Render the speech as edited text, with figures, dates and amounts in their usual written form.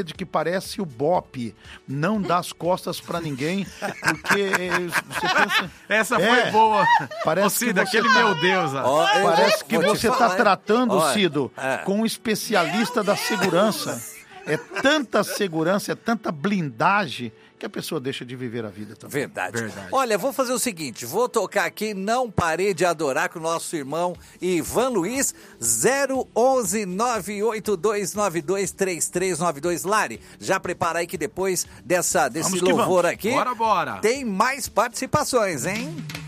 de que parece o Bop, não dá as costas pra ninguém, porque você pensa... Essa foi boa. Parece Cida, que você aquele meu Deus. Parece que você está tratando, Olha, Cido, com um especialista da segurança. É tanta segurança, é tanta blindagem que a pessoa deixa de viver a vida também. Verdade. Olha, vou fazer o seguinte, vou tocar aqui Não Parei de Adorar com o nosso irmão Ivan Luiz, 011 98292 3392. Lari, já prepara aí que depois desse louvor aqui, Bora. tem mais participações, hein?